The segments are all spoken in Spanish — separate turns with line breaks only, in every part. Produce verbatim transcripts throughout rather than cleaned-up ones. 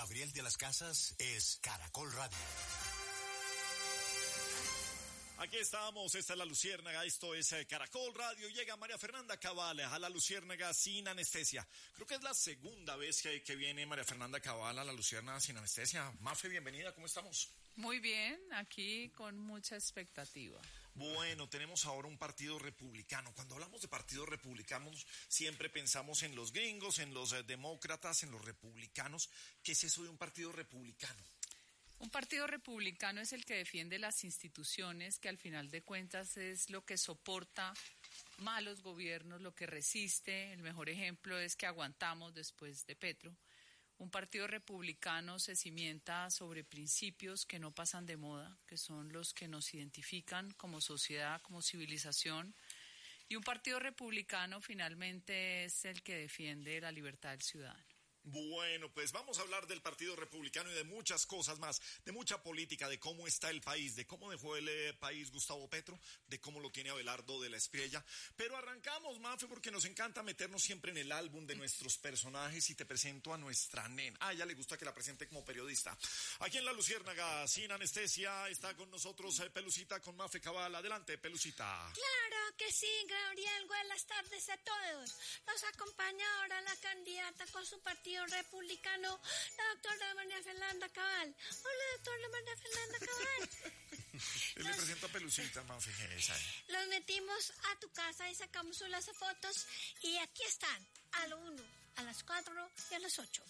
Gabriel de las Casas es Caracol Radio.
Aquí estamos, esta es La Luciérnaga, esto es eh, Caracol Radio. Llega María Fernanda Cabal a La Luciérnaga sin anestesia. Creo que es la segunda vez que, que viene María Fernanda Cabal a La Luciérnaga sin anestesia. Mafe, bienvenida, ¿cómo estamos?
Muy bien, aquí con mucha expectativa.
Bueno, tenemos ahora un partido republicano. Cuando hablamos de partidos republicanos, siempre pensamos en los gringos, en los eh, demócratas, en los republicanos. ¿Qué es eso de un partido republicano?
Un partido republicano es el que defiende las instituciones, que al final de cuentas es lo que soporta malos gobiernos, lo que resiste. El mejor ejemplo es que aguantamos después de Petro. Un partido republicano se cimienta sobre principios que no pasan de moda, que son los que nos identifican como sociedad, como civilización. Y un partido republicano finalmente es el que defiende la libertad del ciudadano.
Bueno, pues vamos a hablar del Partido Republicano y de muchas cosas más, de mucha política, de cómo está el país, de cómo dejó el eh, país Gustavo Petro, de cómo lo tiene Abelardo de la Espriella. Pero arrancamos, Mafe, porque nos encanta meternos siempre en el álbum de nuestros personajes y te presento a nuestra nena. Ah, ya le gusta que la presente como periodista. Aquí en La Luciérnaga, sin anestesia, está con nosotros eh, Pelucita con Mafe Cabal. Adelante, Pelucita.
Claro que sí, Gabriel. Buenas tardes a todos. Nos acompaña ahora la candidata con su partido republicano, la doctora María Fernanda Cabal. Hola, doctora María Fernanda Cabal.
Yo le presento a Pelucita, Mafe.
Los metimos a tu casa y sacamos unas fotos y aquí están, a lo uno, a las cuatro y a las ocho.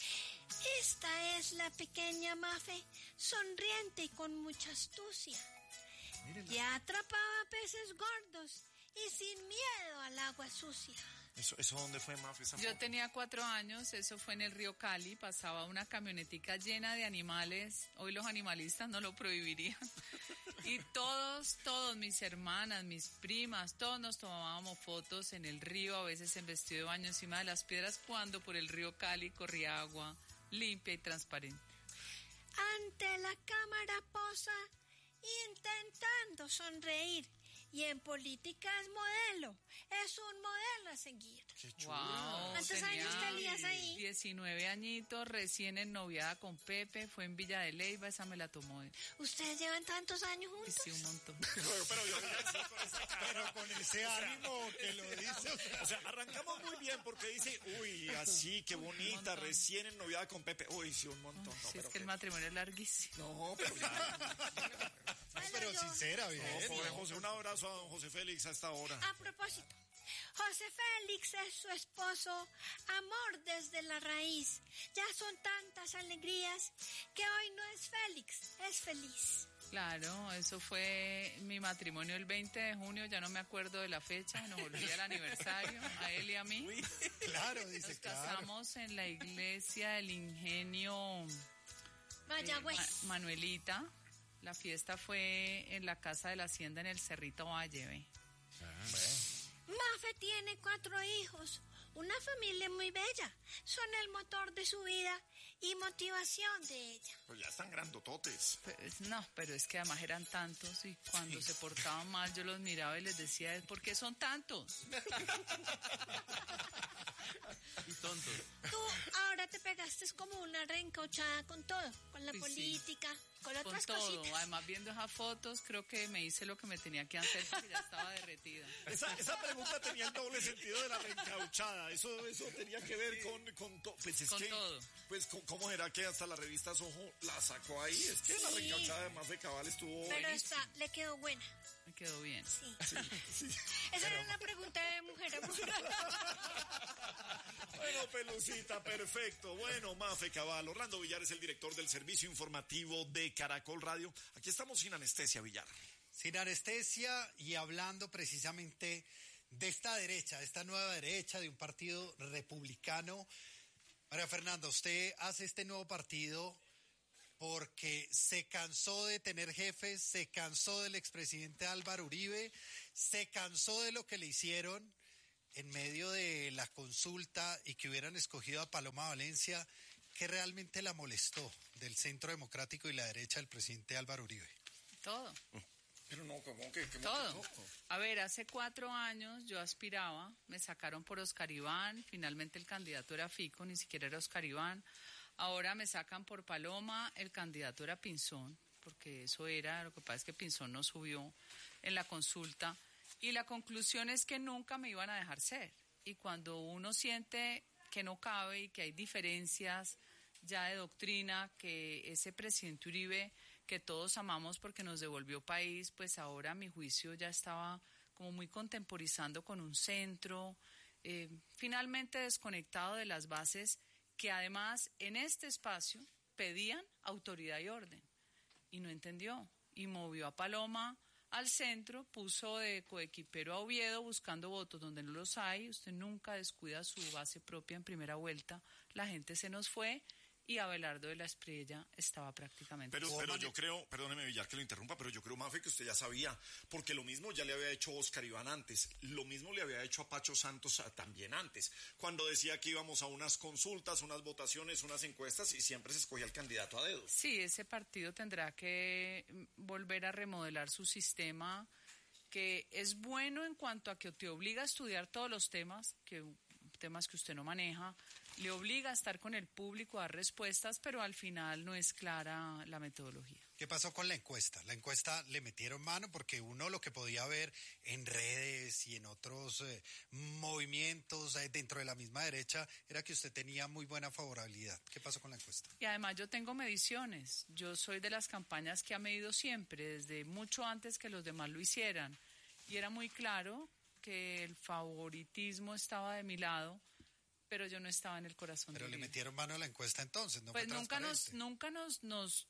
Esta es la pequeña Mafe, sonriente y con mucha astucia. Mírenla. Ya atrapaba peces gordos y sin miedo al agua sucia.
¿Eso, eso dónde fue, Mafe, esa foto?
Yo tenía cuatro años, eso fue en el río Cali, pasaba una camionetica llena de animales, hoy los animalistas no lo prohibirían, y todos, todos, mis hermanas, mis primas, todos nos tomábamos fotos en el río, a veces en vestido de baño encima de las piedras, cuando por el río Cali corría agua limpia y transparente.
Ante la cámara posa, intentando sonreír. Y en política es modelo, es un modelo a seguir.
¡Qué chulo!
Wow,
¿Cuántos años tenías ahí?
diecinueve añitos, recién ennoviada con Pepe, fue en Villa de Leyva, esa me la tomó él.
¿Ustedes llevan tantos años juntos?
Sí, un montón.
Pero, pero, yo, yo, con esa cara,
pero con ese ánimo que lo dice.
O sea, arrancamos muy bien porque dice, uy, así, qué bonita, recién ennoviada con Pepe. Uy, sí, un montón. No,
sí,
pero
es que el matrimonio es larguísimo.
No, pero ya.
No, pero sincera, bien.
No, pobre José, un abrazo a don José Félix a esta hora.
A propósito, José Félix es su esposo, amor desde la raíz. Ya son tantas alegrías que hoy no es Félix, es feliz.
Claro, eso fue mi matrimonio el veinte de junio, ya no me acuerdo de la fecha, nos volvía el aniversario, a él y a mí.
Uy, claro, dice,
Nos
claro.
casamos en la iglesia del Ingenio
Mayagüez.
eh, Ma- Manuelita. La fiesta fue en la Casa de la Hacienda en el Cerrito Valle, ¿ve?
Ah, bueno.
Mafe tiene cuatro hijos, una familia muy bella. Son el motor de su vida y motivación de ella.
Pues ya están grandototes.
Pues, no, pero es que además eran tantos y cuando
Sí.
se portaban mal yo los miraba y les decía, ¿por qué son tantos?
Y tontos.
Tú ahora te pegaste como una reencauchada con todo, con la
Uy, sí.
política, con
Con
otras
todo,
cositas.
además viendo esas fotos creo que me hice lo que me tenía que hacer porque ya estaba derretida.
Esa, esa pregunta tenía el doble sentido de la reencauchada. Eso, eso tenía que ver con, con, to, pues es
Con
que,
todo.
Pues, ¿cómo era que hasta la revista Soho la sacó ahí? Es que la
Sí.
reencauchada de Mafe Cabal estuvo
Pero
buenísima.
esta le quedó buena.
Me quedó bien.
Sí.
Sí.
Esa era una pregunta de mujer a mujer.
Bueno, Pelucita, perfecto. Bueno, Mafe Cabal, Orlando Villar es el director del servicio informativo de Caracol Radio. Aquí estamos sin anestesia, Villar.
Sin anestesia y hablando precisamente de esta derecha, de esta nueva derecha, de un partido republicano. María Fernanda, usted hace este nuevo partido porque se cansó de tener jefes, se cansó del expresidente Álvaro Uribe, se cansó de lo que le hicieron en medio de la consulta y que hubieran escogido a Paloma Valencia. ¿Qué realmente la molestó del Centro Democrático y la derecha del presidente Álvaro Uribe?
Todo.
Pero no, ¿cómo que? ¿Cómo
Todo.
que no?
A ver, hace cuatro años yo aspiraba, me sacaron por Oscar Iván, finalmente el candidato era Fico, ni siquiera era Oscar Iván, Ahora me sacan por Paloma, el candidato era Pinzón, porque eso era, lo que pasa es que Pinzón no subió en la consulta, y la conclusión es que nunca me iban a dejar ser. Y cuando uno siente que no cabe y que hay diferencias ya de doctrina, que ese presidente Uribe, que todos amamos porque nos devolvió país, pues ahora a mi juicio ya estaba como muy contemporizando con un centro, eh, finalmente desconectado de las bases que además en este espacio pedían autoridad y orden. Y no entendió, y movió a Paloma al centro, puso de coequipero a Oviedo buscando votos donde no los hay. Usted nunca descuida su base propia en primera vuelta, la gente se nos fue y Abelardo de la Espriella estaba prácticamente.
Pero, pero yo creo, perdóneme Villar que lo interrumpa, pero yo creo, Mafe, que usted ya sabía, porque lo mismo ya le había hecho Oscar Iván antes, lo mismo le había hecho a Pacho Santos también antes, cuando decía que íbamos a unas consultas, unas votaciones, unas encuestas y siempre se escogía el candidato a dedo.
Sí, ese partido tendrá que volver a remodelar su sistema, que es bueno en cuanto a que te obliga a estudiar todos los temas, que temas que usted no maneja, le obliga a estar con el público, a dar respuestas, pero al final no es clara la metodología.
¿Qué pasó con la encuesta? La encuesta le metieron mano porque uno lo que podía ver en redes y en otros eh, movimientos eh, dentro de la misma derecha era que usted tenía muy buena favorabilidad. ¿Qué pasó con la encuesta?
Y además yo tengo mediciones. Yo soy de las campañas que ha medido siempre, desde mucho antes que los demás lo hicieran. Y era muy claro que el favoritismo estaba de mi lado, pero yo no estaba en el corazón.
Pero
de
le
Uribe.
metieron mano a la encuesta entonces, ¿no?
Pues
fue
nunca nos,
transparente.
nunca nos, nos,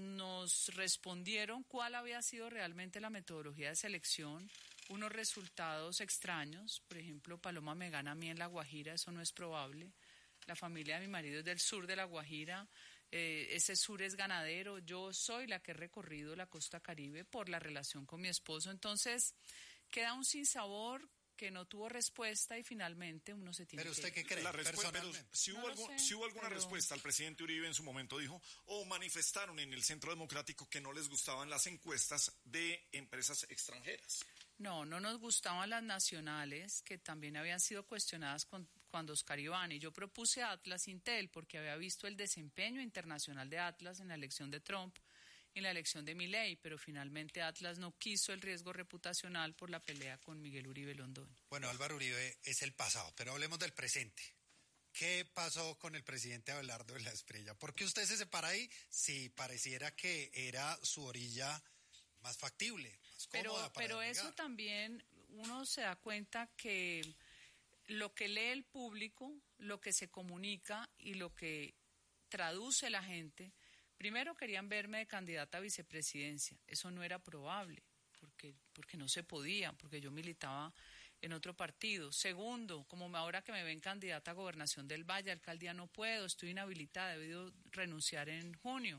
nos respondieron cuál había sido realmente la metodología de selección, unos resultados extraños, por ejemplo, Paloma me gana a mí en La Guajira, eso no es probable, la familia de mi marido es del sur de La Guajira, eh, ese sur es ganadero, yo soy la que he recorrido la costa Caribe por la relación con mi esposo, entonces queda un sinsabor que no tuvo respuesta y finalmente uno se tiene
¿Pero usted
que...
qué cree?
La respuesta, pero
personalmente.
si hubo,
No lo
algo,
sé,
si hubo alguna
pero-
respuesta, el presidente Uribe en su momento dijo, o manifestaron en el Centro Democrático que no les gustaban las encuestas de empresas extranjeras.
No, no nos gustaban las nacionales, que también habían sido cuestionadas con, cuando Oscar Iván. Y yo propuse a Atlas Intel porque había visto el desempeño internacional de Atlas en la elección de Trump, en la elección de Milei, pero finalmente Atlas no quiso el riesgo reputacional por la pelea con Miguel Uribe Londoño.
Bueno, Álvaro Uribe es el pasado, pero hablemos del presente. ¿Qué pasó con el presidente Abelardo de la Espriella? ¿Por qué usted se separa ahí si pareciera que era su orilla más factible, más
Pero,
cómoda para
pero eso
navegar?
también uno se da cuenta que lo que lee el público, lo que se comunica y lo que traduce la gente, primero querían verme de candidata a vicepresidencia, eso no era probable, porque, porque no se podía, porque yo militaba en otro partido. Segundo, como ahora que me ven candidata a gobernación del Valle, alcaldía no puedo, estoy inhabilitada, he debido renunciar en junio.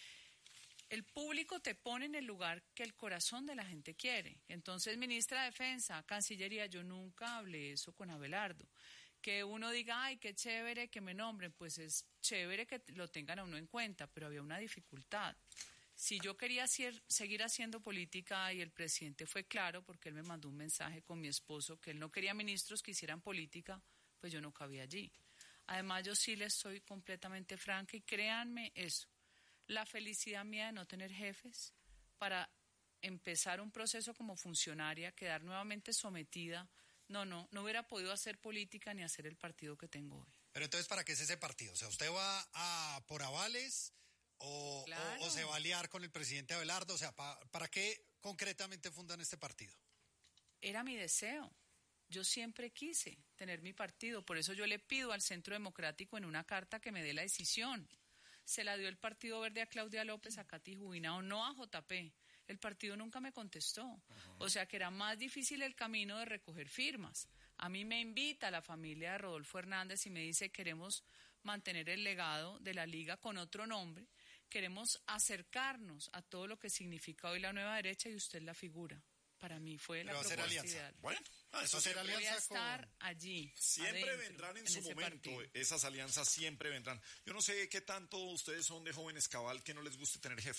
El público te pone en el lugar que el corazón de la gente quiere. Entonces, ministra de Defensa, Cancillería, yo nunca hablé eso con Abelardo. Que uno diga, ay, qué chévere que me nombren, pues es chévere que lo tengan a uno en cuenta, pero había una dificultad. Si yo quería hacer, seguir haciendo política y el presidente fue claro, porque él me mandó un mensaje con mi esposo, que él no quería ministros que hicieran política, pues yo no cabía allí. Además, yo sí les soy completamente franca y créanme eso. La felicidad mía de no tener jefes para empezar un proceso como funcionaria, quedar nuevamente sometida, no, no, no hubiera podido hacer política ni hacer el partido que tengo hoy.
Pero entonces, ¿para qué es ese partido? O sea, ¿usted va a por avales o,
Claro.
o, o se va a aliar con el presidente Abelardo? O sea, ¿pa, ¿para qué concretamente fundan este partido?
Era mi deseo. Yo siempre quise tener mi partido, por eso yo le pido al Centro Democrático en una carta que me dé la decisión. Se la dio el Partido Verde a Claudia López, a Katy Jubinao, no a J P. El partido nunca me contestó. Uh-huh. O sea que era más difícil el camino de recoger firmas. A mí me invita la familia de Rodolfo Hernández y me dice queremos mantener el legado de la Liga con otro nombre, queremos acercarnos a todo lo que significa hoy la nueva derecha y usted la figura. Para mí fue
Pero
la
hacer
propuesta
alianza.
ideal.
Bueno, ah, eso
hacer
siempre,
Voy a
alianza
estar
con...
allí.
siempre
adentro,
vendrán en,
en
su
ese
momento,
partido.
esas alianzas siempre vendrán. Yo no sé qué tanto ustedes son de jóvenes cabal que no les guste tener jefes.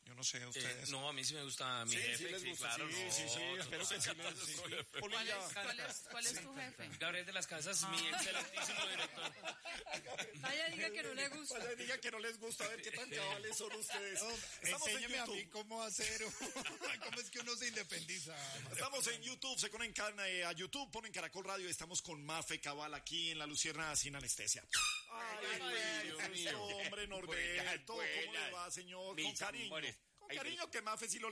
Yo no sé,
Eh,
ustedes.
no, a mí sí me gusta mi
Sí,
jefe,
sí les
sí,
gusta,
claro.
sí,
no,
sí, sí, espero que sí
todos
les- sí, sí.
¿Cuál es,
Polilla.
cuál es, cuál es tu jefe?
Gabriel de las Casas, mi excelentísimo director.
Vaya, diga que no le gusta.
Vaya, diga que no les gusta, a ver qué tan cabales son ustedes.
No,
Estamos en
enséñame a mí
YouTube.
cómo hacer, cómo es que uno se independiza.
Estamos en YouTube, se conectan eh, a YouTube, ponen Caracol Radio, estamos con Mafe Cabal aquí en La Lucierna sin anestesia. Ay,
Ay, Dios
ay,
mío.
hombre, Norberto, ¿cómo le va, señor? Con
Mis
cariño,
amores.
con
Ay,
cariño que Mafe sí lo